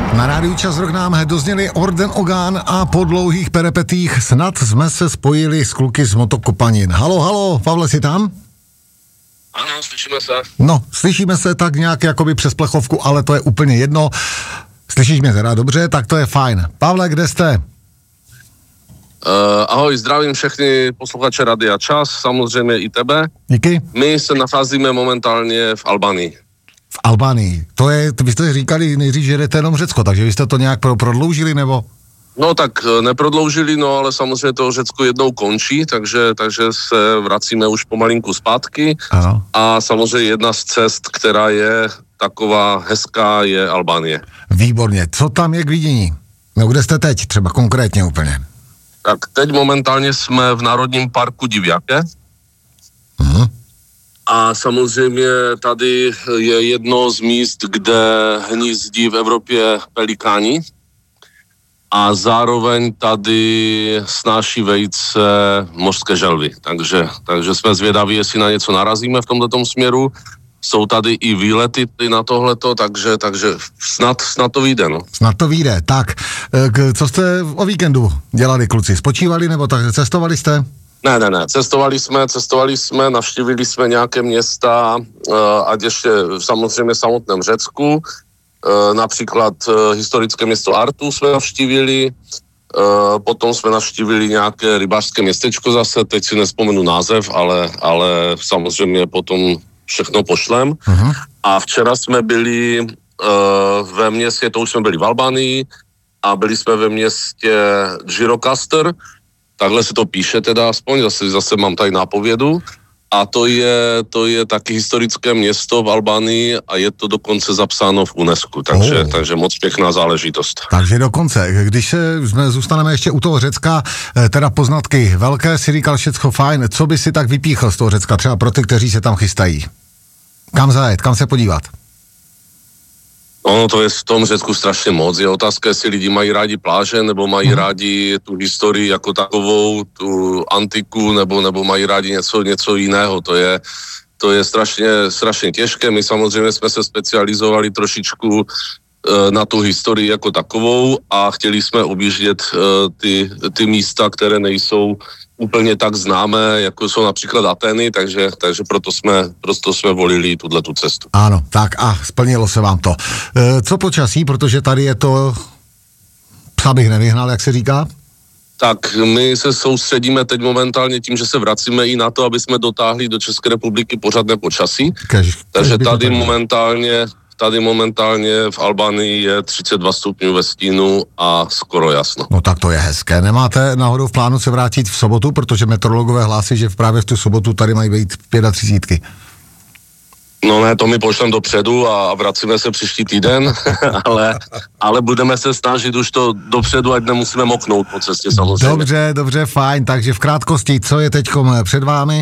Na rádiu Čas Rock nám dozněli Orden Ogán a po dlouhých peripetích snad jsme se spojili s kluky z Motokopanin. Halo, Pavle, jsi tam? Ano, slyšíme se. No, slyšíme se tak nějak jakoby přes plechovku, ale to je úplně jedno. Slyšíš mě teda dobře, tak to je fajn. Pavle, kde jste? Ahoj, zdravím všechny posluchače Radia Čas, samozřejmě i tebe. Díky. My se nacházíme momentálně v Albánii. V Albánii. To je, vy jste říkali nejdřív, že jdete jenom Řecko, takže vy jste to nějak prodloužili, nebo? No tak neprodloužili, no ale samozřejmě to Řecko jednou končí, takže se vracíme už pomalinku zpátky. Ano. A samozřejmě jedna z cest, která je taková hezká, je Albánie. Výborně. Co tam je k vidění? No, kde jste teď třeba konkrétně úplně? Tak teď momentálně jsme v Národním parku Divjaké. A samozřejmě tady je jedno z míst, kde hnízdí v Evropě pelikáni a zároveň tady snáší vejce mořské želvy. Takže jsme zvědaví, jestli na něco narazíme v tomto směru. Jsou tady i výlety na tohleto, takže snad to vyjde, no. Snad to vyjde. Tak, co jste o víkendu dělali, kluci? Spočívali nebo tak cestovali jste? Ne, cestovali jsme, navštívili jsme nějaké města, ať ještě samozřejmě v samotném Řecku, například historické město Artu jsme navštívili, potom jsme navštívili nějaké rybářské městečko zase, teď si nespomenu název, ale samozřejmě potom všechno pošlem. Uh-huh. A včera jsme byli ve městě, to už jsme byli v Albánii, a byli jsme ve městě Gjirokastër, takhle se to píše teda aspoň, zase mám tady nápovědu, a to je taky historické město v Albánii a je to dokonce zapsáno v UNESCO, takže moc pěkná záležitost. Takže dokonce, když zůstaneme ještě u toho Řecka, teda poznatky velké, si říkal všecko fajn, co by si tak vypíchl z toho Řecka, třeba pro ty, kteří se tam chystají? Kam zajet, kam se podívat? Ono to je v tom Řecku strašně moc. Je otázka, jestli lidi mají rádi pláže, nebo mají rádi tu historii jako takovou, tu antiku, nebo mají rádi něco jiného. To je strašně těžké. My samozřejmě jsme se specializovali trošičku na tu historii jako takovou a chtěli jsme objíždět ty místa, které nejsou úplně tak známé, jako jsou například Atény, takže proto jsme volili tu cestu. Ano, tak a splnilo se vám to. Co počasí, protože tady je to, psa bych nevyhnal, jak se říká? Tak my se soustředíme teď momentálně tím, že se vracíme i na to, aby jsme dotáhli do České republiky pořádné počasí. Takže tady momentálně v Albánii je 32 stupňů ve stínu a skoro jasno. No tak to je hezké. Nemáte náhodou v plánu se vrátit v sobotu, protože meteorologové hlásí, že právě v tu sobotu tady mají být 35. No ne, to my pošlem dopředu a vracíme se příští týden, ale budeme se snažit už to dopředu, ať nemusíme moknout po cestě samozřejmě. Dobře, fajn. Takže v krátkosti, co je teďkom před vámi?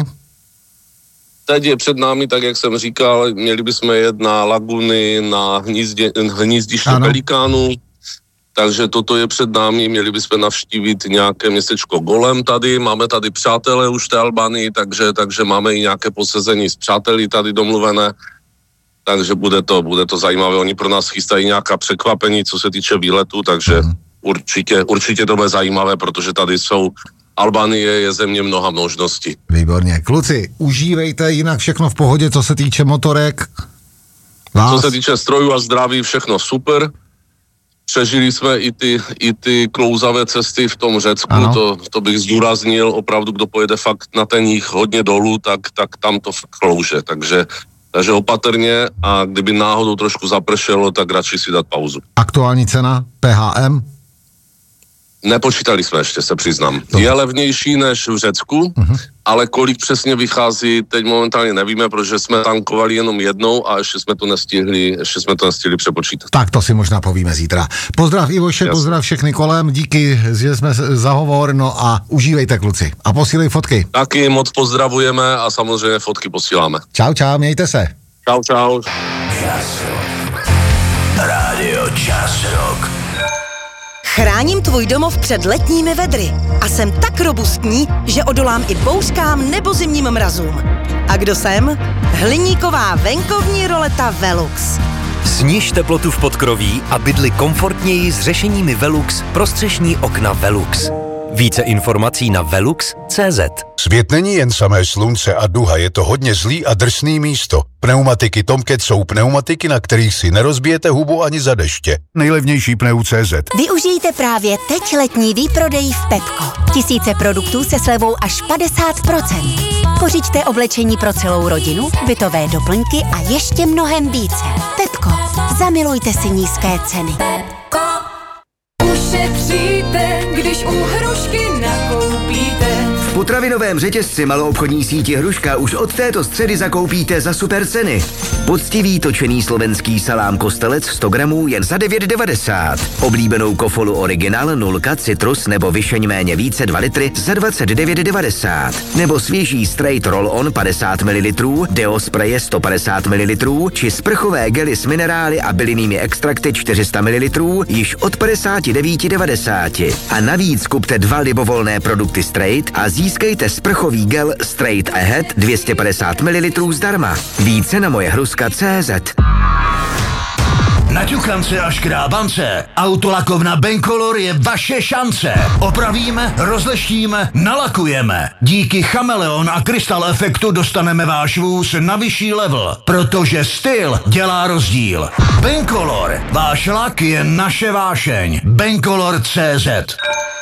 Teď je před námi, tak jak jsem říkal, měli bychom jet na laguny, na hnízdiště pelikánů, takže toto je před námi, měli bychom navštívit nějaké městečko Golem tady, máme tady přátelé už v té Albánii, takže máme i nějaké posezení s přáteli tady domluvené, takže bude to zajímavé, oni pro nás chystají nějaká překvapení, co se týče výletu, takže určitě to bude zajímavé, protože tady Albánie je země mnoha možností. Výborně. Kluci, užívejte, jinak všechno v pohodě, co se týče motorek. Co se týče strojů a zdraví, všechno super. Přežili jsme i ty klouzavé cesty v tom Řecku, to bych zdůraznil, opravdu, kdo pojede fakt na ten jih hodně dolů, tak tam to klouže, takže opatrně a kdyby náhodou trošku zapršelo, tak radši si dát pauzu. Aktuální cena PHM? Nepočítali jsme ještě, se přiznám. Je levnější než v Řecku, ale kolik přesně vychází, teď momentálně nevíme, protože jsme tankovali jenom jednou a ještě jsme to nestihli přepočítat. Tak to si možná povíme zítra. Pozdrav Ivoše, pozdrav všechny kolem, díky, že jsme za hovor, no a užívejte, kluci. A posílej fotky. Taky moc pozdravujeme a samozřejmě fotky posíláme. Čau, mějte se. Čau. Rádio Čas Rock. Chráním tvůj domov před letními vedry a jsem tak robustní, že odolám i bouřkám nebo zimním mrazům. A kdo jsem? Hliníková venkovní roleta Velux. Sniž teplotu v podkroví a bydli komfortněji s řešeními Velux prostřešní okna Velux. Více informací na velux.cz. Svět není jen samé slunce a duha, je to hodně zlý a drsný místo. Pneumatiky Tomcat jsou pneumatiky, na kterých si nerozbijete hubu ani za deště. Nejlevnější pneu.cz. Využijte právě teď letní výprodej v Pepko. Tisíce produktů se slevou až 50%. Pořiďte oblečení pro celou rodinu, bytové doplňky a ještě mnohem více. Pepko. Zamilujte si nízké ceny. Pepko. Ušetříte, když u Hrušky nakoupíte. V potravinovém řetězci maloobchodní síti Hruška už od této středy zakoupíte za super ceny. Poctivý točený slovenský salám Kostelec 100 gramů jen za 9,90. Oblíbenou kofolu Original 0 citrus nebo vyšeň méně více 2 litry za 29,90. Nebo svěží straight roll-on 50 ml, deo spreje 150 ml, či sprchové gely s minerály a bylinnými extrakty 400 ml již od 59,90. A navíc kupte 2 libovolné produkty straight a získejte sprchový gel Straight Ahead 250 ml zdarma. Více na mojehruska.cz. Na ťukance a škrábance Autolakovna Bencolor je vaše šance. Opravíme, rozleštíme, nalakujeme. Díky chameleon a krystal efektu dostaneme váš vůz na vyšší level, protože styl dělá rozdíl. Bencolor, váš lak je naše vášeň. Bencolor.cz.